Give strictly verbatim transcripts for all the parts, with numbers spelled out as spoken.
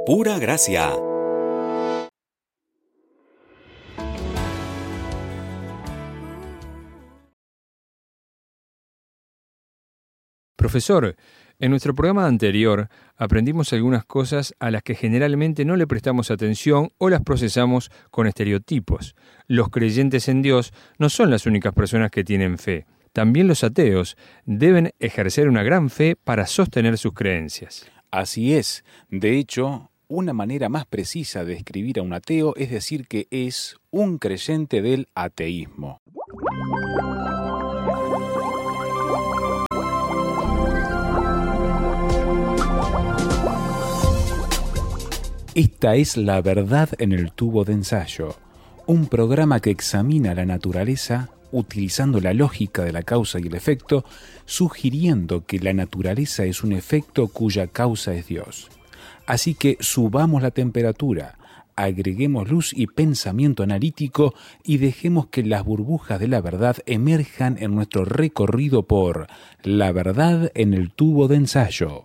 Pura gracia. Profesor, en nuestro programa anterior aprendimos algunas cosas a las que generalmente no le prestamos atención o las procesamos con estereotipos. Los creyentes en Dios no son las únicas personas que tienen fe. También los ateos deben ejercer una gran fe para sostener sus creencias. Así es. De hecho, una manera más precisa de describir a un ateo es decir que es un creyente del ateísmo. Esta es La Verdad en el Tubo de Ensayo, un programa que examina la naturaleza utilizando la lógica de la causa y el efecto, sugiriendo que la naturaleza es un efecto cuya causa es Dios. Así que subamos la temperatura, agreguemos luz y pensamiento analítico y dejemos que las burbujas de la verdad emerjan en nuestro recorrido por La Verdad en el Tubo de Ensayo.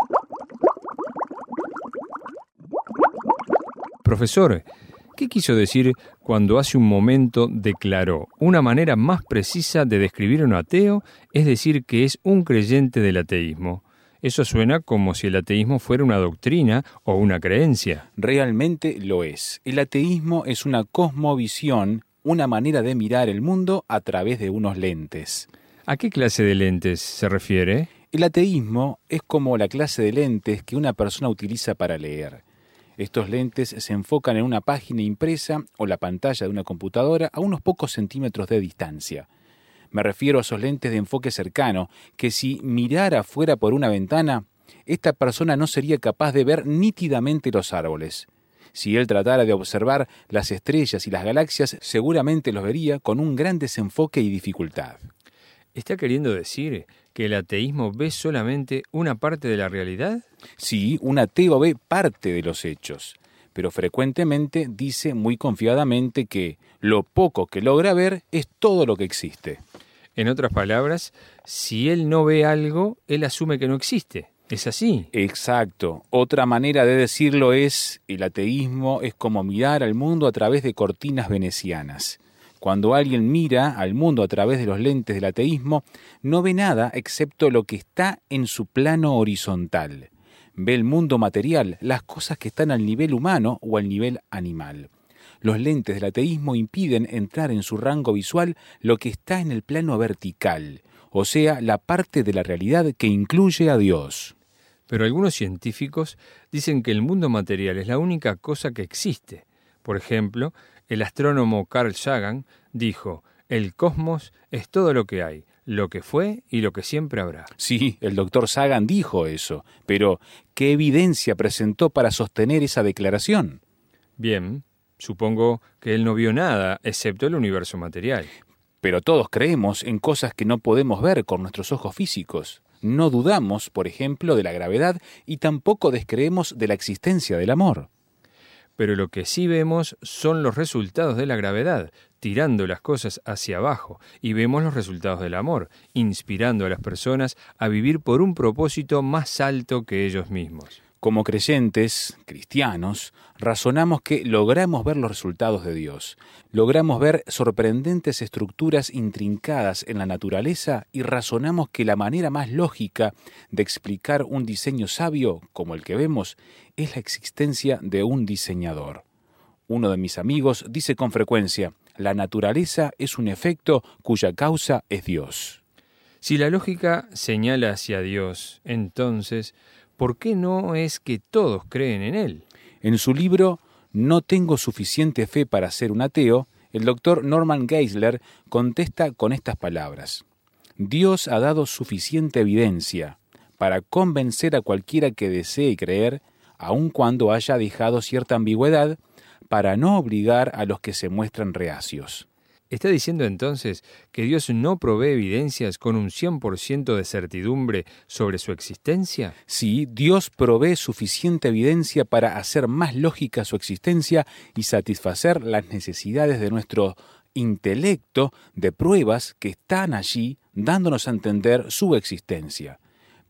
Profesor, ¿qué quiso decir cuando hace un momento declaró una manera más precisa de describir a un ateo, es decir, que es un creyente del ateísmo? Eso suena como si el ateísmo fuera una doctrina o una creencia. Realmente lo es. El ateísmo es una cosmovisión, una manera de mirar el mundo a través de unos lentes. ¿A qué clase de lentes se refiere? El ateísmo es como la clase de lentes que una persona utiliza para leer. Estos lentes se enfocan en una página impresa o la pantalla de una computadora a unos pocos centímetros de distancia. Me refiero a esos lentes de enfoque cercano, que si mirara fuera por una ventana, esta persona no sería capaz de ver nítidamente los árboles. Si él tratara de observar las estrellas y las galaxias, seguramente los vería con un gran desenfoque y dificultad. ¿Está queriendo decir que el ateísmo ve solamente una parte de la realidad? Sí, un ateo ve parte de los hechos, pero frecuentemente dice muy confiadamente que lo poco que logra ver es todo lo que existe. En otras palabras, si él no ve algo, él asume que no existe. ¿Es así? Exacto. Otra manera de decirlo es, el ateísmo es como mirar al mundo a través de cortinas venecianas. Cuando alguien mira al mundo a través de los lentes del ateísmo, no ve nada excepto lo que está en su plano horizontal. Ve el mundo material, las cosas que están al nivel humano o al nivel animal. Los lentes del ateísmo impiden entrar en su rango visual lo que está en el plano vertical, o sea, la parte de la realidad que incluye a Dios. Pero algunos científicos dicen que el mundo material es la única cosa que existe. Por ejemplo, el astrónomo Carl Sagan dijo, el cosmos es todo lo que hay, lo que fue y lo que siempre habrá. Sí, el doctor Sagan dijo eso, pero ¿qué evidencia presentó para sostener esa declaración? Bien, supongo que él no vio nada excepto el universo material. Pero todos creemos en cosas que no podemos ver con nuestros ojos físicos. No dudamos, por ejemplo, de la gravedad y tampoco descreemos de la existencia del amor. Pero lo que sí vemos son los resultados de la gravedad, tirando las cosas hacia abajo, y vemos los resultados del amor, inspirando a las personas a vivir por un propósito más alto que ellos mismos. Como creyentes, cristianos, razonamos que logramos ver los resultados de Dios. Logramos ver sorprendentes estructuras intrincadas en la naturaleza y razonamos que la manera más lógica de explicar un diseño sabio, como el que vemos, es la existencia de un diseñador. Uno de mis amigos dice con frecuencia, la naturaleza es un efecto cuya causa es Dios. Si la lógica señala hacia Dios, entonces, ¿por qué no es que todos creen en Él? En su libro No tengo suficiente fe para ser un ateo, el doctor Norman Geisler contesta con estas palabras. Dios ha dado suficiente evidencia para convencer a cualquiera que desee creer, aun cuando haya dejado cierta ambigüedad, para no obligar a los que se muestran reacios. ¿Está diciendo entonces que Dios no provee evidencias con un cien por ciento de certidumbre sobre su existencia? Sí, Dios provee suficiente evidencia para hacer más lógica su existencia y satisfacer las necesidades de nuestro intelecto de pruebas que están allí dándonos a entender su existencia.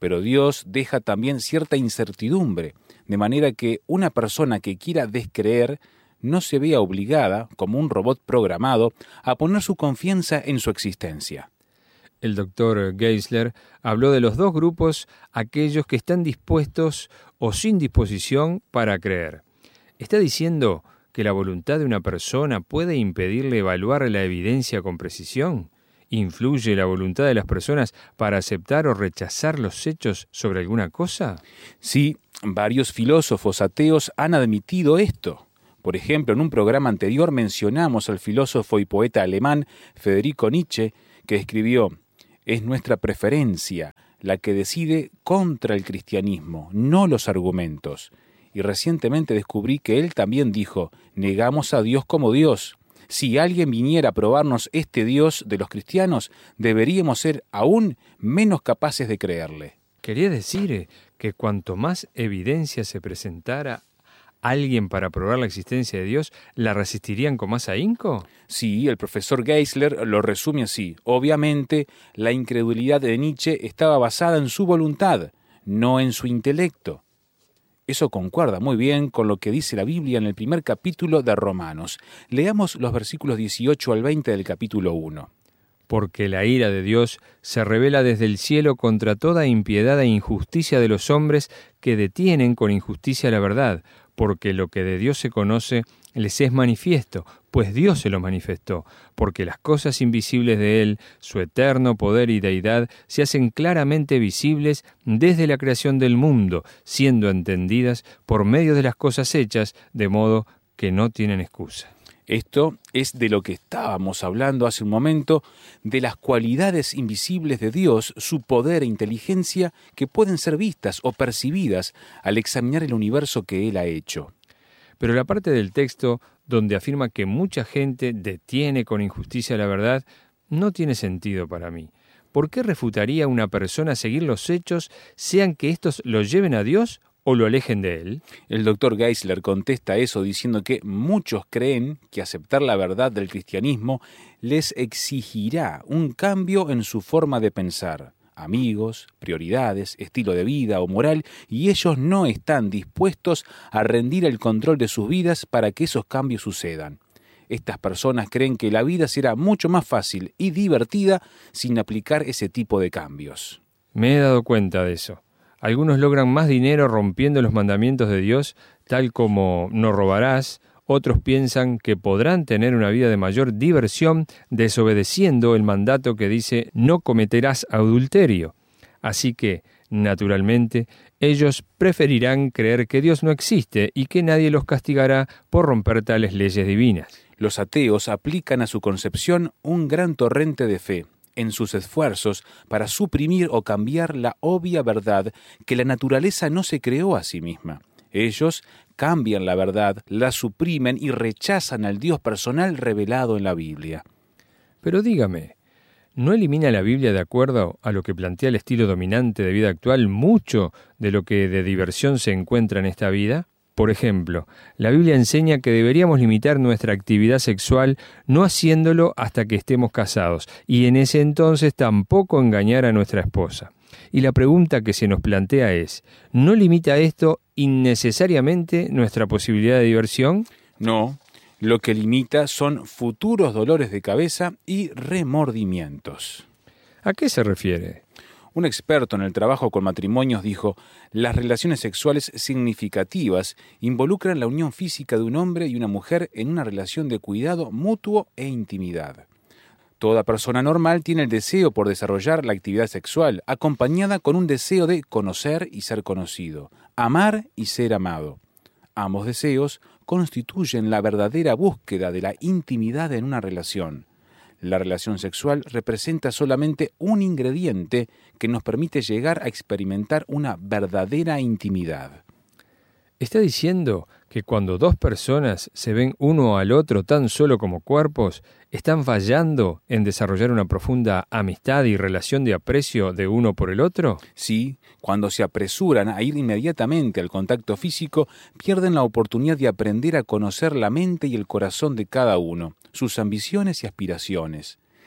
pero Dios deja también cierta incertidumbre, de manera que una persona que quiera descreer no se vea obligada, como un robot programado, a poner su confianza en su existencia. El doctor Geisler habló de los dos grupos, aquellos que están dispuestos o sin disposición para creer. ¿Está diciendo que la voluntad de una persona puede impedirle evaluar la evidencia con precisión? ¿Influye la voluntad de las personas para aceptar o rechazar los hechos sobre alguna cosa? Sí, varios filósofos ateos han admitido esto. Por ejemplo, en un programa anterior mencionamos al filósofo y poeta alemán Friedrich Nietzsche, que escribió: «Es nuestra preferencia la que decide contra el cristianismo, no los argumentos». Y recientemente descubrí que él también dijo: «Negamos a Dios como Dios. Si alguien viniera a probarnos este Dios de los cristianos, deberíamos ser aún menos capaces de creerle». Quería decir que cuanto más evidencia se presentara alguien para probar la existencia de Dios, ¿la resistirían con más ahínco? Sí, el profesor Geisler lo resume así. Obviamente, la incredulidad de Nietzsche estaba basada en su voluntad, no en su intelecto. Eso concuerda muy bien con lo que dice la Biblia en el primer capítulo de Romanos. Leamos los versículos dieciocho al veinte del capítulo uno. Porque la ira de Dios se revela desde el cielo contra toda impiedad e injusticia de los hombres que detienen con injusticia la verdad, porque lo que de Dios se conoce les es manifiesto, pues Dios se lo manifestó, porque las cosas invisibles de Él, su eterno poder y deidad, se hacen claramente visibles desde la creación del mundo, siendo entendidas por medio de las cosas hechas, de modo que no tienen excusa. Esto es de lo que estábamos hablando hace un momento, de las cualidades invisibles de Dios, su poder e inteligencia que pueden ser vistas o percibidas al examinar el universo que Él ha hecho. Pero la parte del texto donde afirma que mucha gente detiene con injusticia la verdad no tiene sentido para mí. ¿Por qué refutaría a una persona seguir los hechos, sean que estos lo lleven a Dios o lo alejen de Él? El doctor Geisler contesta eso diciendo que muchos creen que aceptar la verdad del cristianismo les exigirá un cambio en su forma de pensar, amigos, prioridades, estilo de vida o moral, y ellos no están dispuestos a rendir el control de sus vidas para que esos cambios sucedan. Estas personas creen que la vida será mucho más fácil y divertida sin aplicar ese tipo de cambios. Me he dado cuenta de eso. Algunos logran más dinero rompiendo los mandamientos de Dios, tal como no robarás. Otros piensan que podrán tener una vida de mayor diversión desobedeciendo el mandato que dice no cometerás adulterio. Así que, naturalmente, ellos preferirán creer que Dios no existe y que nadie los castigará por romper tales leyes divinas. Los ateos aplican a su concepción un gran torrente de fe en sus esfuerzos para suprimir o cambiar la obvia verdad que la naturaleza no se creó a sí misma. Ellos cambian la verdad, la suprimen y rechazan al Dios personal revelado en la Biblia. Pero dígame, ¿no elimina la Biblia, de acuerdo a lo que plantea el estilo dominante de vida actual, mucho de lo que de diversión se encuentra en esta vida? Por ejemplo, la Biblia enseña que deberíamos limitar nuestra actividad sexual no haciéndolo hasta que estemos casados, y en ese entonces tampoco engañar a nuestra esposa. Y la pregunta que se nos plantea es, ¿no limita esto innecesariamente nuestra posibilidad de diversión? No, lo que limita son futuros dolores de cabeza y remordimientos. ¿A qué se refiere? Un experto en el trabajo con matrimonios dijo: las relaciones sexuales significativas involucran la unión física de un hombre y una mujer en una relación de cuidado mutuo e intimidad. Toda persona normal tiene el deseo por desarrollar la actividad sexual, acompañada con un deseo de conocer y ser conocido, amar y ser amado. Ambos deseos constituyen la verdadera búsqueda de la intimidad en una relación. La relación sexual representa solamente un ingrediente que nos permite llegar a experimentar una verdadera intimidad. ¿Está diciendo que cuando dos personas se ven uno al otro tan solo como cuerpos, están fallando en desarrollar una profunda amistad y relación de aprecio de uno por el otro? Sí, cuando se apresuran a ir inmediatamente al contacto físico, pierden la oportunidad de aprender a conocer la mente y el corazón de cada uno, sus ambiciones y aspiraciones.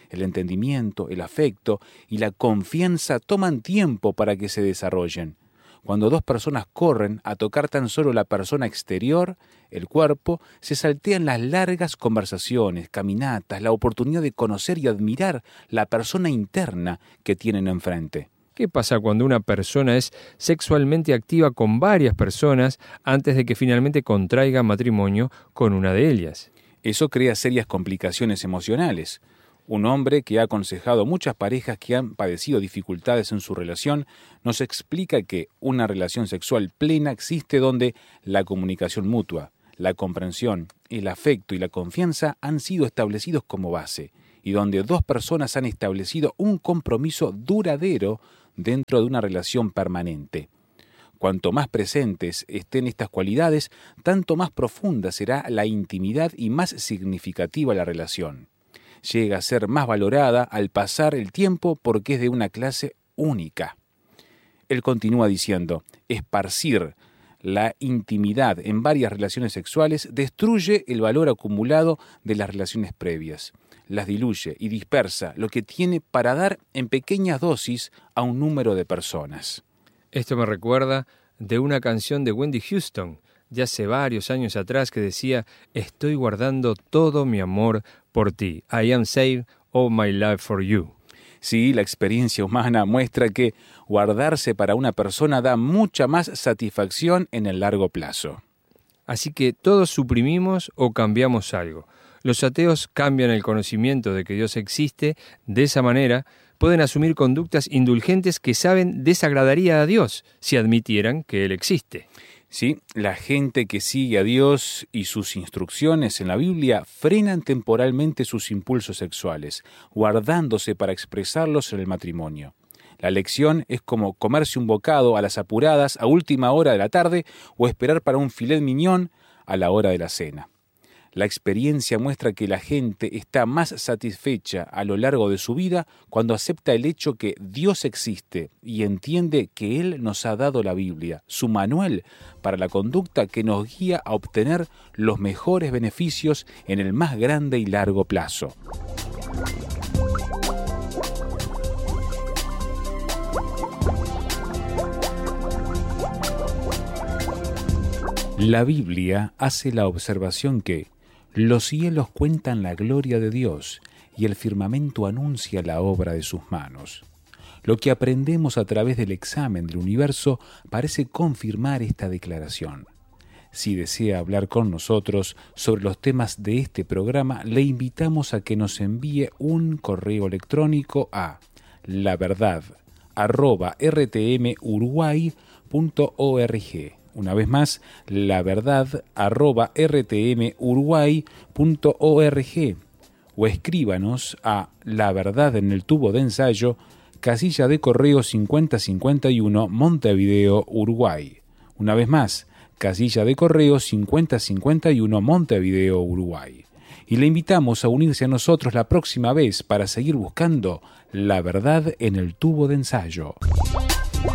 El entendimiento, el afecto y la confianza toman tiempo para que se desarrollen. Cuando dos personas corren a tocar tan solo la persona exterior, el cuerpo, se saltean las largas conversaciones, caminatas, la oportunidad de conocer y admirar la persona interna que tienen enfrente. ¿Qué pasa cuando una persona es sexualmente activa con varias personas antes de que finalmente contraiga matrimonio con una de ellas? Eso crea serias complicaciones emocionales. Un hombre que ha aconsejado a muchas parejas que han padecido dificultades en su relación nos explica que una relación sexual plena existe donde la comunicación mutua, la comprensión, el afecto y la confianza han sido establecidos como base y donde dos personas han establecido un compromiso duradero dentro de una relación permanente. Cuanto más presentes estén estas cualidades, tanto más profunda será la intimidad y más significativa la relación. Llega a ser más valorada al pasar el tiempo porque es de una clase única. Él continúa diciendo, esparcir la intimidad en varias relaciones sexuales destruye el valor acumulado de las relaciones previas. Las diluye y dispersa lo que tiene para dar en pequeñas dosis a un número de personas. Esto me recuerda de una canción de Whitney Houston, ya hace varios años atrás, que decía, estoy guardando todo mi amor por ti. I am saving all my love for you. Sí, la experiencia humana muestra que guardarse para una persona da mucha más satisfacción en el largo plazo. Así que todos suprimimos o cambiamos algo. Los ateos cambian el conocimiento de que Dios existe. De esa manera, pueden asumir conductas indulgentes que saben desagradaría a Dios si admitieran que Él existe. Sí, la gente que sigue a Dios y sus instrucciones en la Biblia frenan temporalmente sus impulsos sexuales, guardándose para expresarlos en el matrimonio. La lección es como comerse un bocado a las apuradas a última hora de la tarde o esperar para un filet mignon a la hora de la cena. La experiencia muestra que la gente está más satisfecha a lo largo de su vida cuando acepta el hecho que Dios existe y entiende que Él nos ha dado la Biblia, su manual para la conducta que nos guía a obtener los mejores beneficios en el más grande y largo plazo. La Biblia hace la observación que los cielos cuentan la gloria de Dios y el firmamento anuncia la obra de sus manos. Lo que aprendemos a través del examen del universo parece confirmar esta declaración. Si desea hablar con nosotros sobre los temas de este programa, le invitamos a que nos envíe un correo electrónico a laverdad arroba r t m uruguay punto org. Una vez más, laverdad arroba r t m uruguay punto org o escríbanos a La Verdad en el Tubo de Ensayo, casilla de correo cincuenta cincuenta y uno, Montevideo, Uruguay. Una vez más, casilla de correo cincuenta cincuenta y uno, Montevideo, Uruguay. Y le invitamos a unirse a nosotros la próxima vez para seguir buscando la verdad en el tubo de ensayo.